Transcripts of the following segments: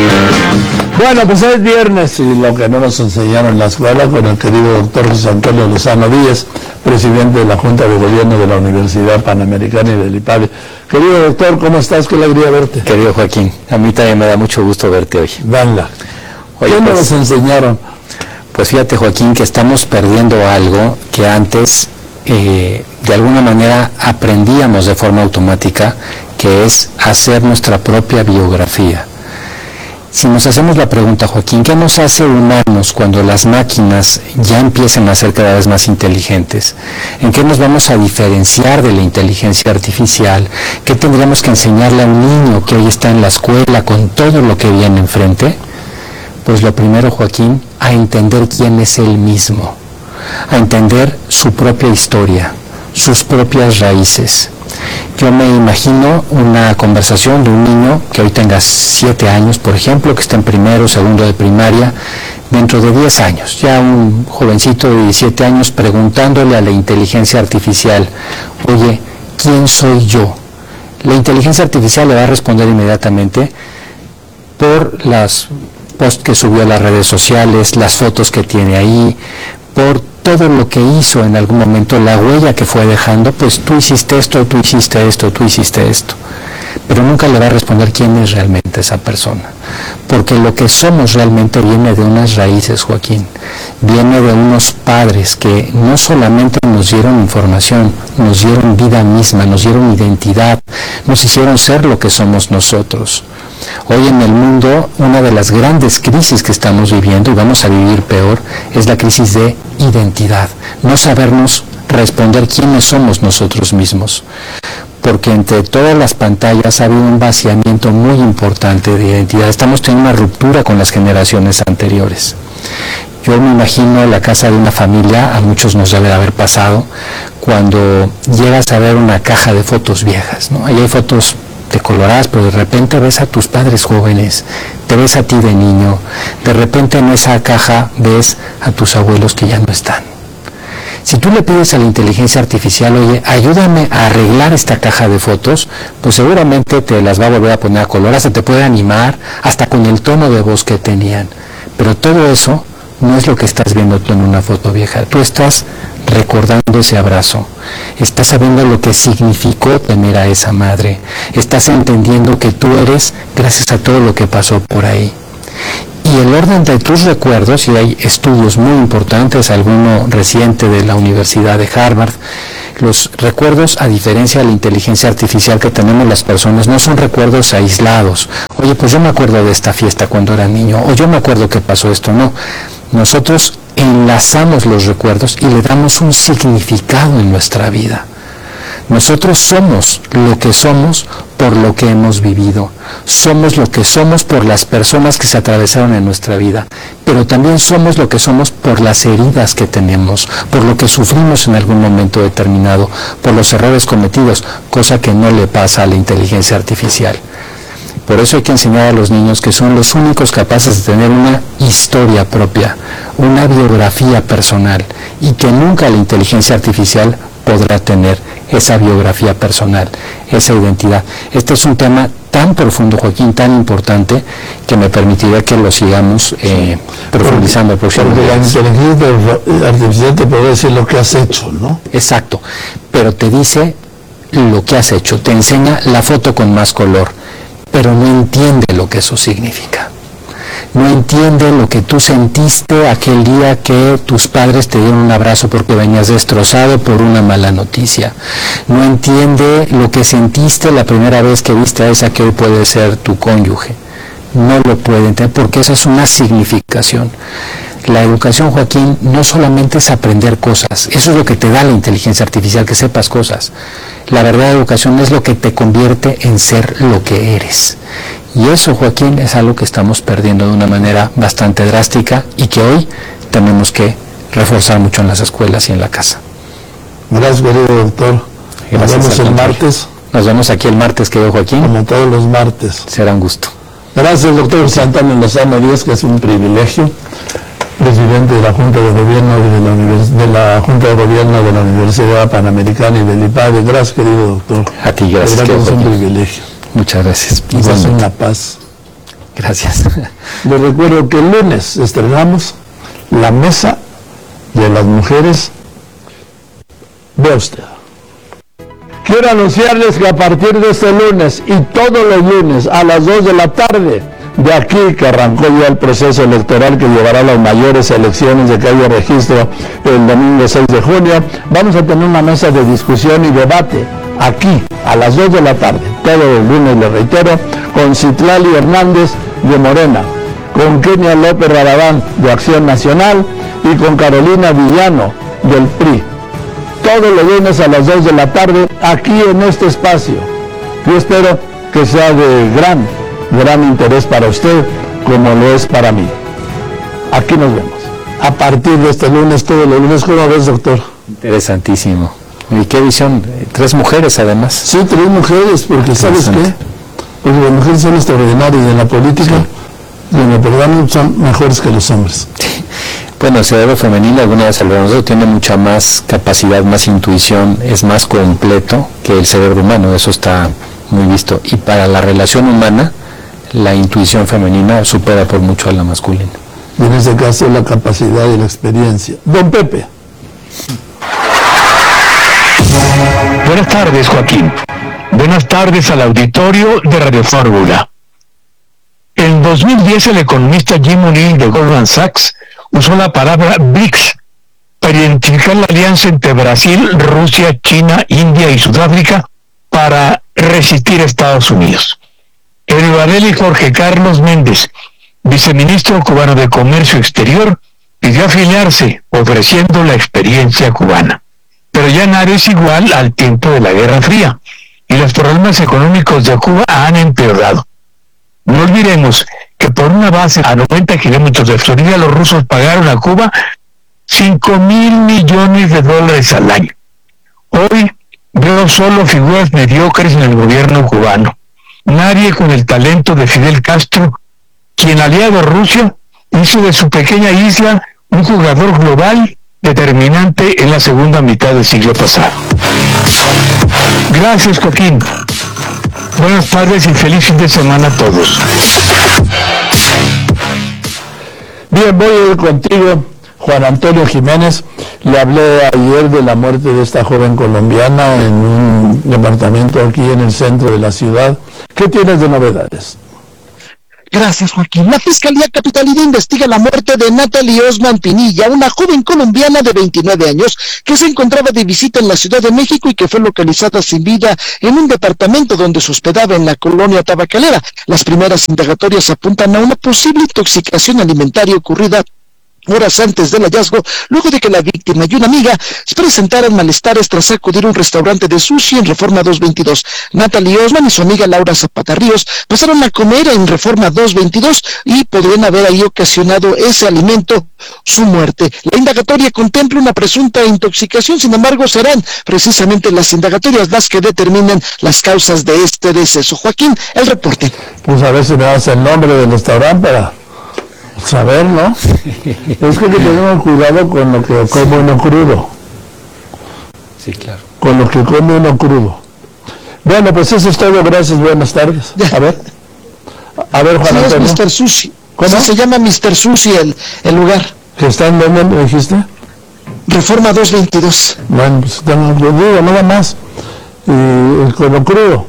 Bueno, pues es viernes y lo que no nos enseñaron en la escuela con el querido doctor José Antonio Lozano Díaz, presidente de la Junta de Gobierno de la Universidad Panamericana y del IPADE. Querido doctor, ¿cómo estás? Qué alegría verte. Querido Joaquín, a mí también me da mucho gusto verte hoy. Danla. Oye, ¿Qué nos enseñaron? Pues fíjate, Joaquín, que estamos perdiendo algo que antes de alguna manera aprendíamos de forma automática, que es hacer nuestra propia biografía. Si nos hacemos la pregunta, Joaquín, ¿qué nos hace humanos cuando las máquinas ya empiezan a ser cada vez más inteligentes? ¿En qué nos vamos a diferenciar de la inteligencia artificial? ¿Qué tendríamos que enseñarle a un niño que hoy está en la escuela con todo lo que viene enfrente? Pues lo primero, Joaquín, a entender quién es él mismo, a entender su propia historia, sus propias raíces. Yo me imagino una conversación de un niño que hoy tenga 7 años, por ejemplo, que está en primero o segundo de primaria, dentro de 10 años, ya un jovencito de 17 años preguntándole a la inteligencia artificial, oye, ¿quién soy yo? La inteligencia artificial le va a responder inmediatamente por las posts que subió a las redes sociales, las fotos que tiene ahí, por todo lo que hizo en algún momento, la huella que fue dejando, pues tú hiciste esto, tú hiciste esto, tú hiciste esto. Pero nunca le va a responder quién es realmente esa persona. Porque lo que somos realmente viene de unas raíces, Joaquín. Viene de unos padres que no solamente nos dieron información, nos dieron vida misma, nos dieron identidad, nos hicieron ser lo que somos nosotros. Hoy en el mundo, una de las grandes crisis que estamos viviendo, y vamos a vivir peor, es la crisis de identidad. No sabernos responder quiénes somos nosotros mismos. Porque entre todas las pantallas ha habido un vaciamiento muy importante de identidad. Estamos teniendo una ruptura con las generaciones anteriores. Yo me imagino la casa de una familia, a muchos nos debe haber pasado, cuando llegas a ver una caja de fotos viejas, ¿no? Ahí hay fotos decoloradas, pero de repente ves a tus padres jóvenes, te ves a ti de niño, de repente en esa caja ves a tus abuelos que ya no están. Si tú le pides a la inteligencia artificial, oye, ayúdame a arreglar esta caja de fotos, pues seguramente te las va a volver a poner a color, hasta te puede animar, hasta con el tono de voz que tenían. Pero todo eso no es lo que estás viendo tú en una foto vieja. Tú estás recordando ese abrazo, estás sabiendo lo que significó tener a esa madre, estás entendiendo que tú eres gracias a todo lo que pasó por ahí. Y el orden de tus recuerdos, y hay estudios muy importantes, alguno reciente de la Universidad de Harvard, los recuerdos, a diferencia de la inteligencia artificial que tenemos las personas, no son recuerdos aislados. Oye, pues yo me acuerdo de esta fiesta cuando era niño, o yo me acuerdo que pasó esto. No, nosotros enlazamos los recuerdos y le damos un significado en nuestra vida. Nosotros somos lo que somos por lo que hemos vivido. Somos lo que somos por las personas que se atravesaron en nuestra vida. Pero también somos lo que somos por las heridas que tenemos, por lo que sufrimos en algún momento determinado, por los errores cometidos, cosa que no le pasa a la inteligencia artificial. Por eso hay que enseñar a los niños que son los únicos capaces de tener una historia propia, una biografía personal, y que nunca la inteligencia artificial podrá tener esa biografía personal, esa identidad. Este es un tema tan profundo, Joaquín, tan importante, que me permitirá que lo sigamos profundizando. Porque la inteligencia artificial te puede decir lo que has hecho, ¿no? Exacto, pero te dice lo que has hecho, te enseña la foto con más color, pero no entiende lo que eso significa. No entiende lo que tú sentiste aquel día que tus padres te dieron un abrazo porque venías destrozado por una mala noticia. No entiende lo que sentiste la primera vez que viste a esa que hoy puede ser tu cónyuge. No lo puede entender porque esa es una significación. La educación, Joaquín, no solamente es aprender cosas, eso es lo que te da la inteligencia artificial, que sepas cosas. La verdadera educación es lo que te convierte en ser lo que eres. Y eso, Joaquín, es algo que estamos perdiendo de una manera bastante drástica y que hoy tenemos que reforzar mucho en las escuelas y en la casa. Gracias, querido doctor. Nos vemos el martes. Nos vemos aquí el martes, querido Joaquín. Como todos los martes. Será un gusto. Gracias, doctor José Antonio Lozano Díaz, que es un privilegio. Presidente de la Junta de Gobierno de la Junta de Gobierno de la Universidad Panamericana y del IPADE. Gracias, querido doctor. A ti, gracias. Es un privilegio. Muchas gracias. Nos hace una paz. Gracias. Les recuerdo que el lunes estrenamos La Mesa de las Mujeres. Vea usted. Quiero anunciarles que a partir de este lunes y todos los lunes a las 2 de la tarde, de aquí que arrancó ya el proceso electoral que llevará a las mayores elecciones de que haya registro el domingo 6 de junio, vamos a tener una mesa de discusión y debate aquí a las 2 de la tarde, todos los lunes, le reitero, con Citlali Hernández de Morena, con Kenia López Rabadán de Acción Nacional y con Carolina Villano del PRI. Todos los lunes a las 2 de la tarde, aquí en este espacio. Yo espero que sea de gran interés para usted, como lo es para mí. Aquí nos vemos. A partir de este lunes, todos los lunes, ¿cómo ves, doctor? Interesantísimo. ¿Y qué visión? 3 mujeres, además. Sí, 3 mujeres, porque ¿sabes qué? Porque las mujeres son extraordinarias y en la política, en la verdad, son mejores que los hombres. Bueno, el cerebro femenino, alguna vez hablamos, tiene mucha más capacidad, más intuición, es más completo que el cerebro humano, eso está muy visto. Y para la relación humana, la intuición femenina supera por mucho a la masculina. Y en este caso, la capacidad y la experiencia. Don Pepe. Buenas tardes, Joaquín. Buenas tardes al auditorio de Radio Fórmula. En 2010, el economista Jim O'Neill de Goldman Sachs usó la palabra BRICS para identificar la alianza entre Brasil, Rusia, China, India y Sudáfrica para resistir a Estados Unidos. Eddie Varela y Jorge Carlos Méndez, viceministro cubano de Comercio Exterior, pidió afiliarse, ofreciendo la experiencia cubana. Pero ya nada es igual al tiempo de la Guerra Fría, y los problemas económicos de Cuba han empeorado. No olvidemos que por una base a 90 kilómetros de Florida, los rusos pagaron a Cuba $5,000 millones al año. Hoy veo solo figuras mediocres en el gobierno cubano. Nadie con el talento de Fidel Castro, quien aliado a Rusia hizo de su pequeña isla un jugador global determinante en la segunda mitad del siglo pasado. Gracias, Joaquín. Buenas tardes y feliz fin de semana a todos. Bien, voy a ir contigo, Juan Antonio Jiménez. Le hablé ayer de la muerte de esta joven colombiana en un departamento aquí en el centro de la ciudad. ¿Qué tienes de novedades? Gracias, Joaquín. La Fiscalía Capitalina investiga la muerte de Natalie Osman Pinilla, una joven colombiana de 29 años que se encontraba de visita en la Ciudad de México y que fue localizada sin vida en un departamento donde se hospedaba en la colonia Tabacalera. Las primeras indagatorias apuntan a una posible intoxicación alimentaria ocurrida horas antes del hallazgo, luego de que la víctima y una amiga presentaran malestares tras acudir a un restaurante de sushi en Reforma 222. Natalie Osman y su amiga Laura Zapata Ríos pasaron a comer en Reforma 222 y podrían haber ahí ocasionado ese alimento su muerte. La indagatoria contempla una presunta intoxicación, sin embargo serán precisamente las indagatorias las que determinen las causas de este deceso. Joaquín, el reporte. Pues a ver si me das el nombre del restaurante para saber, ¿no? Es que tenemos cuidado con lo que come uno crudo. Sí, claro. Con lo que come uno crudo. Bueno, pues eso es todo. Gracias, buenas tardes. A ver, Juan Sí, Antonio. es Mr. Sushi. ¿Cómo? Sí, se llama Mr. Sushi el lugar. ¿Que está en dónde me dijiste? Reforma 222. Bueno, pues tengo crudo, nada más. Y con lo crudo.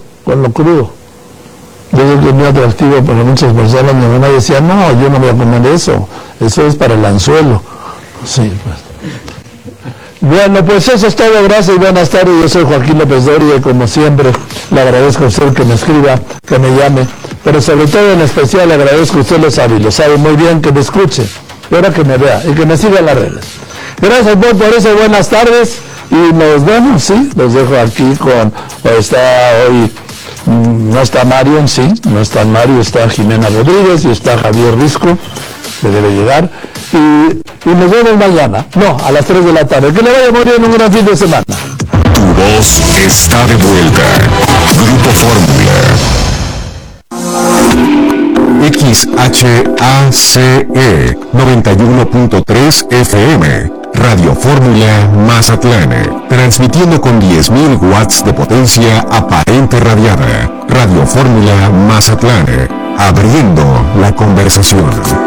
Yo creo que es muy atractivo para muchas personas. Mi mamá decía, no, yo no voy a comer eso es para el anzuelo. Sí, pues. Bueno, pues eso es todo. Gracias y buenas tardes. Yo soy Joaquín López Doria y como siempre le agradezco a usted que me escriba, que me llame, pero sobre todo en especial le agradezco a usted lo sabe muy bien, que me escuche, y ahora que me vea y que me siga en las redes. Gracias por eso, buenas tardes y nos vemos, sí, los dejo aquí con, está hoy, no está Mario, sí, no está Mario, está Jimena Rodríguez y está Javier Risco, que debe llegar, y nos vemos mañana, no, a las 3 de la tarde, que le vaya muy bien, un gran fin de semana. Tu voz está de vuelta. Grupo Fórmula. XHACE 91.3 FM. Radio Fórmula Mazatlán. Transmitiendo con 10.000 watts de potencia aparente radiada. Radio Fórmula Mazatlán. Abriendo la conversación.